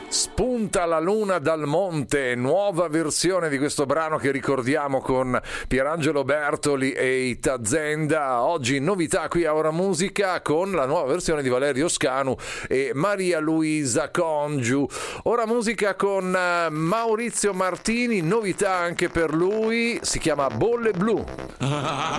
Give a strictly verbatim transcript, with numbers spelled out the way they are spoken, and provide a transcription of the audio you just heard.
Spunta la luna dal monte, nuova versione di questo brano che ricordiamo con Pierangelo Bertoli e Ita Zenda. Oggi novità qui a Ora Musica con la nuova versione di Valerio Scanu e Maria Luisa Congiu. Ora Musica con Maurizio Martini, novità anche per lui, si chiama Bolle Blu.